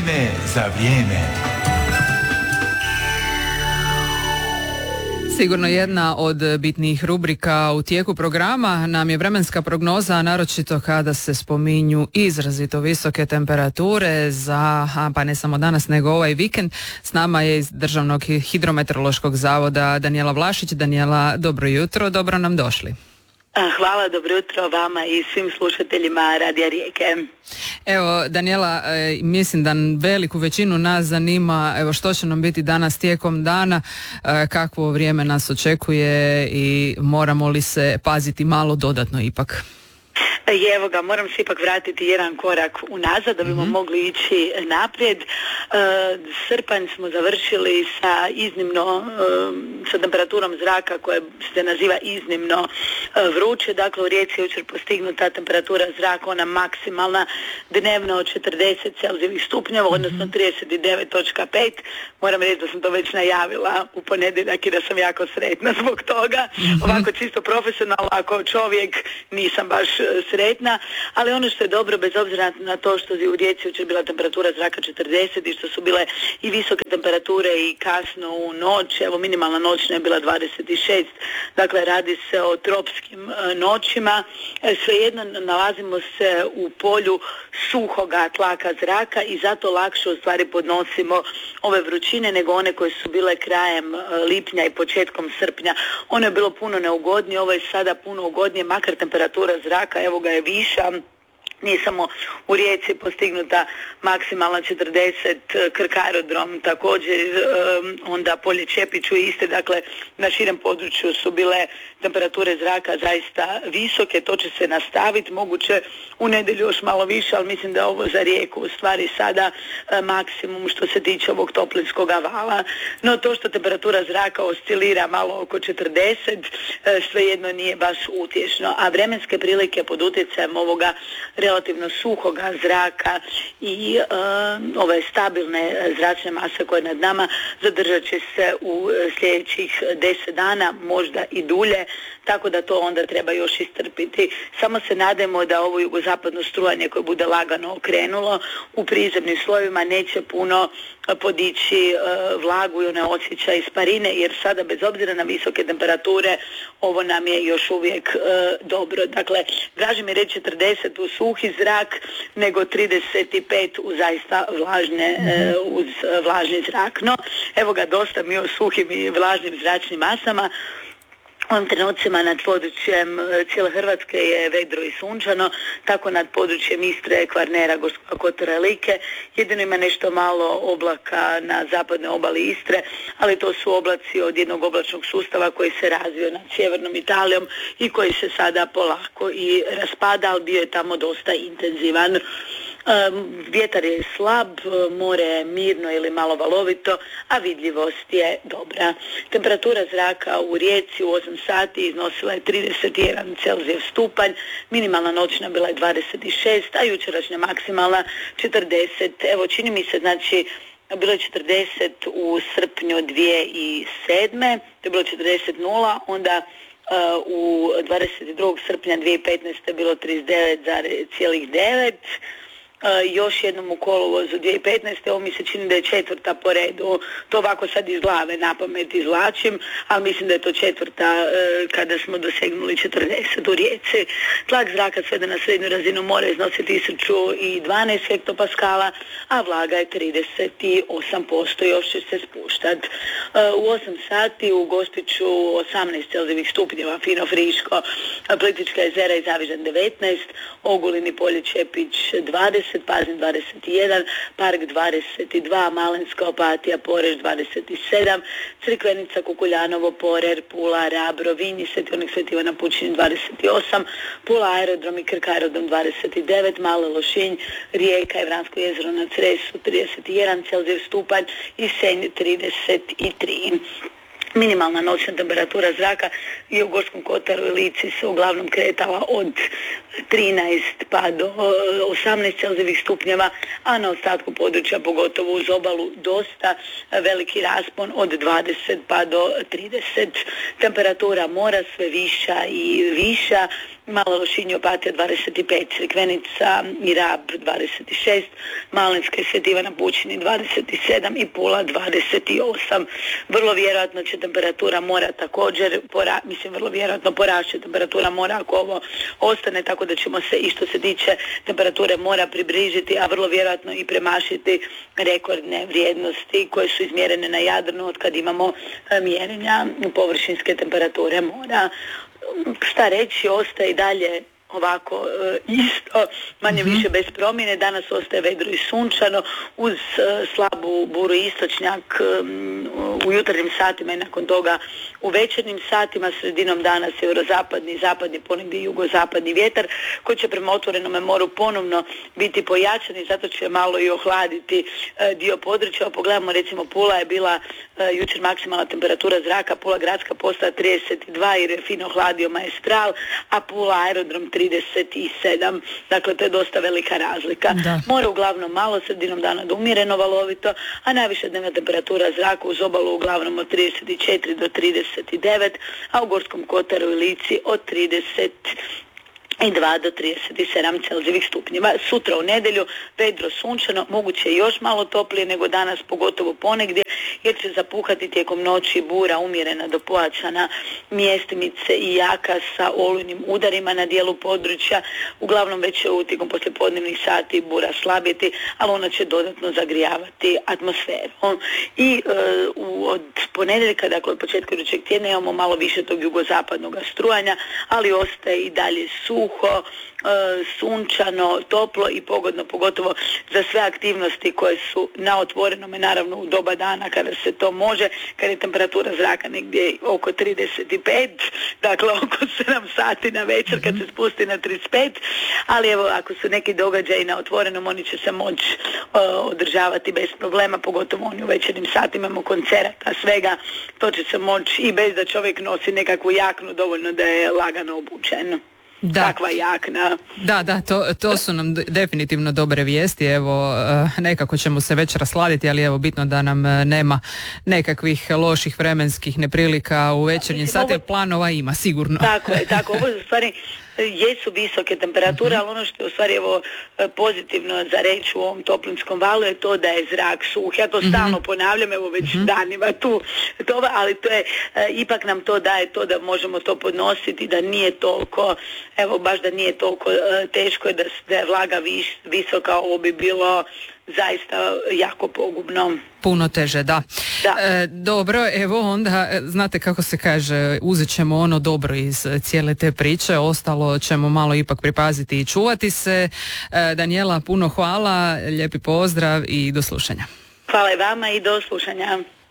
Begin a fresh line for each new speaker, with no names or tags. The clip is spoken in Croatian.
Vrijeme za vrijeme.
Sigurno jedna od bitnijih rubrika u tijeku programa nam je vremenska prognoza, naročito kada se spominju izrazito visoke temperature za, pa ne samo danas nego ovaj vikend. S nama je iz Državnog hidrometeorološkog zavoda Danijela Vlašić. Danijela, dobro jutro, dobro nam došli.
Hvala, dobro jutro vama i svim slušateljima Radija Rijeke.
Evo, Danijela, mislim da veliku većinu nas zanima što će nam biti danas tijekom dana, kakvo vrijeme nas očekuje i moramo li se paziti malo dodatno ipak.
I evo ga, moram se ipak vratiti jedan korak unazad da bimo mogli ići naprijed. Srpanj smo završili sa iznimno, sa temperaturom zraka koja se naziva iznimno vruće. Dakle, u Rijeci je jučer postignuta temperatura zraka, ona maksimalna dnevno od 40 Celzijevih stupnjeva, odnosno 39.5. Moram reći da sam to već najavila u ponedjeljak i da sam jako sretna zbog toga. Ovako čisto profesionalno, ako čovjek, nisam baš sretna, ali ono što je dobro, bez obzira na to što je u Rijeci jučer bila temperatura zraka 40 i što su bile i visoke temperature i kasno u noć, evo minimalna noćna je bila 26, dakle radi se o tropskim noćima, svejedno nalazimo se u polju suhoga tlaka zraka i zato lakše u stvari podnosimo ove vrućine nego one koje su bile krajem lipnja i početkom srpnja. Ono je bilo puno neugodnije, ovo je sada puno ugodnije, makar temperatura zraka, evo ga, je viša. Nije samo u Rijeci postignuta maksimalna 40, Krk aerodrom također, onda Polje Čepić u Istri, dakle na širem području su bile temperature zraka zaista visoke, to će se nastaviti, moguće u nedjelju još malo više, ali mislim da je ovo za Rijeku u stvari sada maksimum što se tiče ovog toplinskog vala. No to što temperatura zraka oscilira malo oko 40, svejedno nije baš utješno, a vremenske prilike pod utjecajem ovoga relativno suhoga zraka i ove stabilne zračne mase koje nad nama zadržat će se u sljedećih 10 dana, možda i dulje, tako da to onda treba još istrpiti. Samo se nadajmo da ovo jugozapadno strujanje koje bude lagano okrenulo u prizemnim slojevima neće puno podići vlagu i one osjećaj isparine, jer sada bez obzira na visoke temperature ovo nam je još uvijek dobro. Dakle, draže mi reći 40 u suhi zrak nego 35 u zaista uz vlažni zrak. No, evo ga, dosta mi o suhim i vlažnim zračnim masama. U ovim trenucima nad područjem cijele Hrvatske je vedro i sunčano, tako nad područjem Istre, Kvarnera, Gorskog kotara, Like. Jedino ima nešto malo oblaka na zapadnoj obali Istre, ali to su oblaci od jednog oblačnog sustava koji se razvio nad sjevernom Italijom i koji se sada polako i raspada, ali bio je tamo dosta intenzivan. Vjetar je slab, more je mirno ili malo valovito, a vidljivost je dobra. Temperatura zraka u Rijeci u 8 sati iznosila je 31 Celzijev stupanj, minimalna noćna bila je 26, a jučerašnja maksimalna 40. Evo, čini mi se, znači, bilo je 40 u srpnju 2007, to je bilo 40,0, onda u 22. srpnja 2015. je bilo 39,9, još jednom u kolovozu 2015. Ovo mi se čini da je četvrta po redu, to ovako sad iz glave na pamet izvlačim, ali mislim da je to četvrta kada smo dosegnuli 40 u Rijeci. Tlak zraka svede na srednju razinu mora iznosi 1012 hektopaskala, a vlaga je 38%, još će se spuštati. U 8 sati u Gospiću 18 Celzijevih stupnjeva, fino friško, Plitvička jezera i Zavižan 19, Ogulin i Polje Čepić 20, Pazin 21, Park 22, Malinska Opatija, Porež 27, Crikvenica, Kukuljanovo, Porer, Pula, Rab, Rovinj, Sveti Onik, Sveti Ivan Pučini 28, Pula aerodrom i Krk aerodrom 29, Male Lošinj, Rijeka i Vransko jezero na Cresu 31 Celzijev stupanj i Senj 33. Minimalna noćna temperatura zraka i u Gorskom kotaru i Lici se uglavnom kretala od 13 pa do 18 Celzijevih stupnjeva, a na ostatku područja, pogotovo uz obalu, dosta veliki raspon od 20 pa do 30. Temperatura mora sve viša i viša, Mala Lošinj Opatija 25, Crikvenica i Rab 26, Malinska i Sveti Ivan na Pučini 27 i Pula 28. Vrlo vjerojatno će temperatura mora također, vrlo vjerojatno porašće temperatura mora ako ovo ostane, tako da ćemo se i što se tiče temperature mora približiti, a vrlo vjerojatno i premašiti rekordne vrijednosti koje su izmjerene na Jadranu od kad imamo mjerenja površinske temperature mora. Šta reći, ostaje i dalje ovako isto, manje više bez promjene. Danas ostaje vedro i sunčano uz slabu buru istočnjak u jutarnjim satima i nakon toga u večernjim satima. Sredinom dana sjeverozapadni, zapadni, ponegdje jugozapadni vjetar koji će prema otvorenome moru ponovno biti pojačan i zato će malo i ohladiti dio područja. Pogledamo, recimo Pula je bila jučer maksimalna temperatura zraka, Pula gradska postaja 32 jer je fino hladio Maestral, a Pula aerodrom 37, dakle to je dosta velika razlika. Da. More uglavnom malo, sredinom dana do umjereno valovito, a najviša dnevna temperatura zraka uz obalu uglavnom od 34 do 39, a u Gorskom kotaru i Lici od 32 do 37 celzijevih stupnjeva. Sutra u nedjelju vedro sunčano, moguće još malo toplije nego danas, pogotovo ponegdje, jer će zapuhati tijekom noći bura umjerena do pojačana, mjestimice i jaka sa olujnim udarima na dijelu područja. Uglavnom već će tijekom poslijepodnevnih sati bura slabiti, ali ona će dodatno zagrijavati atmosferu. I od ponedjeljka, dakle od početka idućeg tjedna, imamo malo više tog jugozapadnog strujanja, ali ostaje i dalje suho, sunčano, toplo i pogodno, pogotovo za sve aktivnosti koje su na otvorenome, naravno u doba dana kada se to može, kad je temperatura zraka negdje oko 35, dakle oko 7 sati na večer kad se spusti na 35, ali evo ako su neki događaji na otvorenom, oni će se moći održavati bez problema, pogotovo oni u večernjim satima, imamo koncerata, svega, to će se moći i bez da čovjek nosi nekakvu jaknu, dovoljno da je lagano obučen.
Da.
Takva jakna.
Da, to su nam definitivno dobre vijesti, evo nekako ćemo se već rasladiti, ali evo bitno da nam nema nekakvih loših vremenskih neprilika u večernjim satima, planova ima sigurno.
Tako je, ovo je u stvari jesu visoke temperature, ali ono što je u stvari evo pozitivno za reći u ovom toplinskom valu je to da je zrak suh. Ja to stalno ponavljam, evo već danima tu, ali to je, ipak nam to daje to da možemo to podnositi, da nije toliko, evo baš da nije toliko teško da je vlaga visoka, ovo bi bilo zaista jako pogubno.
Puno teže, da. Dobro, evo onda, znate kako se kaže, uzet ćemo ono dobro iz cijele te priče, ostalo ćemo malo ipak pripaziti i čuvati se. Danijela, puno hvala, lijepi pozdrav i do slušanja.
Hvala i vama i do slušanja.